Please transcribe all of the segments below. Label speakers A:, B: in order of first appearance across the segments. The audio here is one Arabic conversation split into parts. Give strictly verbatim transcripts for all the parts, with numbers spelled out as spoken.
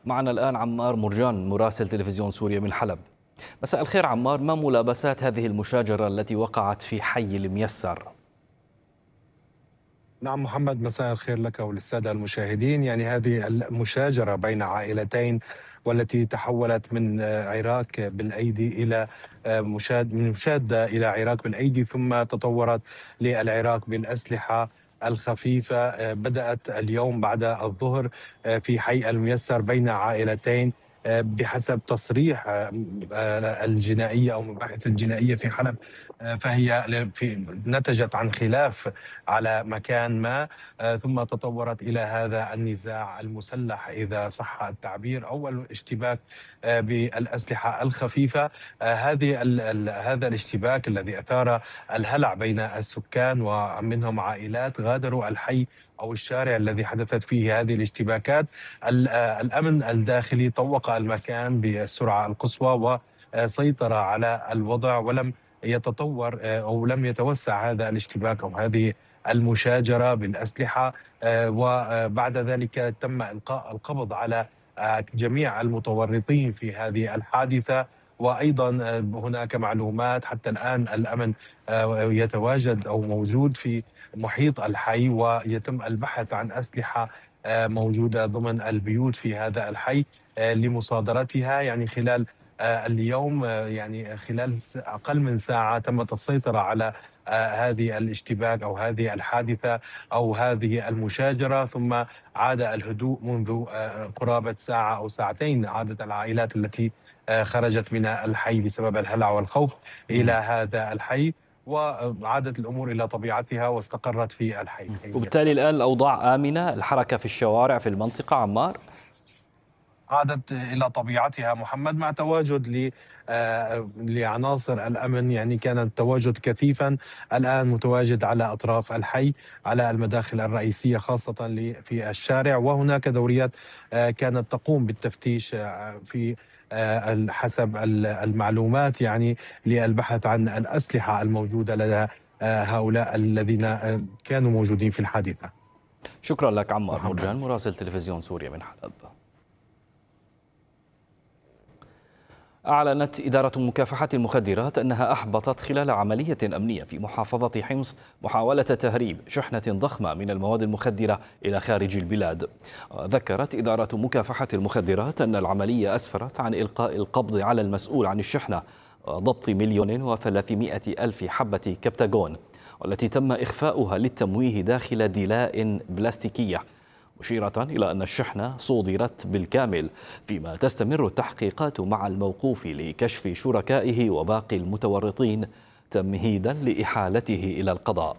A: معنا الآن عمار مرجان مراسل تلفزيون سوريا من حلب. مساء الخير عمار، ما ملابسات هذه المشاجرة التي وقعت في حي الميسر؟
B: نعم محمد، مساء الخير لك وللسادة المشاهدين. يعني هذه المشاجرة بين عائلتين والتي تحولت من آه، عراك بالأيدي إلى آه، مشاد من مشادة إلى عراك بالأيدي، ثم تطورت للعراك بالأسلحة الخفيفة. آه، بدأت اليوم بعد الظهر آه، في حي الميسر بين عائلتين، آه، بحسب تصريح آه، آه، الجنائية أو مباحث الجنائية في حلب. آه، فهي في نتجت عن خلاف على مكان ما، آه، ثم تطورت إلى هذا النزاع المسلح إذا صح التعبير، أو الاشتباك آه، بالأسلحة الخفيفة. آه، هذه ال ال هذا الاشتباك الذي أثار الهلع بين السكان، ومنهم عائلات غادروا الحي أو الشارع الذي حدثت فيه هذه الاشتباكات. ال- آه، الأمن الداخلي طوق المكان بالسرعة القصوى وسيطر على الوضع، ولم يتطور آه، أو لم يتوسع هذا الاشتباك أو هذه المشاجرة بالأسلحة. آه، وبعد ذلك تم إلقاء القبض على آه، جميع المتورطين في هذه الحادثة. وأيضا آه، هناك معلومات حتى الآن الأمن آه، يتواجد أو موجود في محيط الحي، ويتم البحث عن أسلحة آه، موجودة ضمن البيوت في هذا الحي آه، لمصادرتها. يعني خلال آه، اليوم، آه، يعني خلال س- أقل من ساعة تمت السيطرة على آه، هذه الاشتباك أو هذه الحادثة أو هذه المشاجرة، ثم عاد الهدوء منذ آه، قرابة ساعة أو ساعتين. عادت العائلات التي آه، خرجت من الحي بسبب الهلع والخوف إلى
A: مم.
B: هذا الحي، وعادت الأمور إلى طبيعتها واستقرت في الحي حي
A: وبالتالي
B: ميسر.
A: الآن الأوضاع آمنة، الحركة في الشوارع في المنطقة عمار؟
B: عادت إلى طبيعتها محمد، مع تواجد ل آه، لعناصر الأمن. يعني كان التواجد كثيفا، الآن متواجد على أطراف الحي، على المداخل الرئيسية خاصة ل- في الشارع. وهناك دوريات آه، كانت تقوم بالتفتيش آه، في آه، ال- حسب ال- المعلومات، يعني للبحث عن الأسلحة الموجودة لدى آه، هؤلاء الذين آه، كانوا موجودين في الحادثة.
A: شكرا لك عمار
B: محمد.
A: مرجان مراسل تلفزيون سوريا من حلب. أعلنت إدارة مكافحة المخدرات أنها أحبطت خلال عملية أمنية في محافظة حمص محاولة تهريب شحنة ضخمة من المواد المخدرة إلى خارج البلاد. ذكرت إدارة مكافحة المخدرات أن العملية أسفرت عن إلقاء القبض على المسؤول عن الشحنة وضبط مليون وثلاثمائة ألف حبة كبتاغون، والتي تم إخفاؤها للتمويه داخل دلاء بلاستيكية، مشيرة إلى أن الشحنة صودرت بالكامل، فيما تستمر التحقيقات مع الموقوف لكشف شركائه وباقي المتورطين تمهيدا لإحالته إلى القضاء.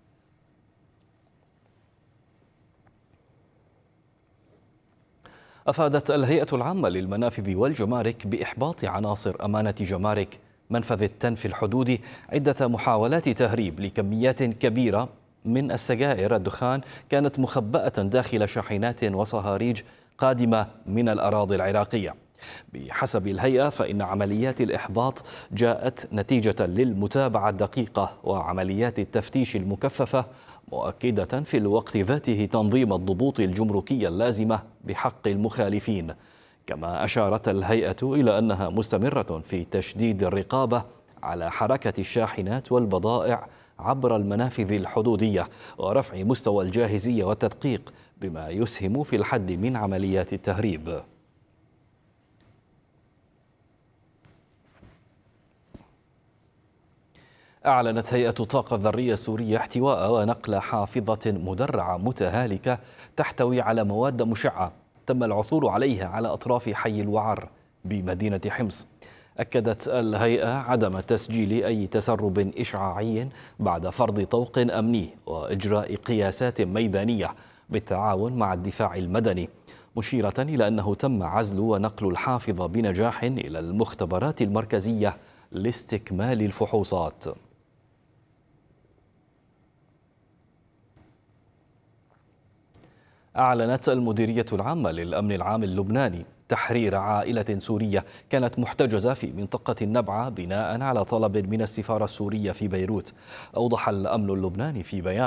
A: أفادت الهيئة العامة للمنافذ والجمارك بإحباط عناصر أمانة جمارك منفذ التنف الحدودي عدة محاولات تهريب لكميات كبيرة من السجائر الدخان كانت مخبأة داخل شاحنات وصهاريج قادمة من الأراضي العراقية. بحسب الهيئة فإن عمليات الإحباط جاءت نتيجة للمتابعة الدقيقة وعمليات التفتيش المكثفة، مؤكدة في الوقت ذاته تنظيم الضبوط الجمركية اللازمة بحق المخالفين. كما أشارت الهيئة إلى أنها مستمرة في تشديد الرقابة على حركة الشاحنات والبضائع عبر المنافذ الحدودية ورفع مستوى الجاهزية والتدقيق، بما يسهم في الحد من عمليات التهريب. أعلنت هيئة الطاقة الذرية السورية احتواء ونقل حافظة مدرعة متهالكة تحتوي على مواد مشعة تم العثور عليها على أطراف حي الوعر بمدينة حمص. أكدت الهيئة عدم تسجيل أي تسرب إشعاعي بعد فرض طوق أمني وإجراء قياسات ميدانية بالتعاون مع الدفاع المدني، مشيرة إلى أنه تم عزل ونقل الحافظة بنجاح إلى المختبرات المركزية لاستكمال الفحوصات. أعلنت المديرية العامة للأمن العام اللبناني تحرير عائلة سورية كانت محتجزة في منطقة النبعة بناء على طلب من السفارة السورية في بيروت. أوضح الأمن اللبناني في بيان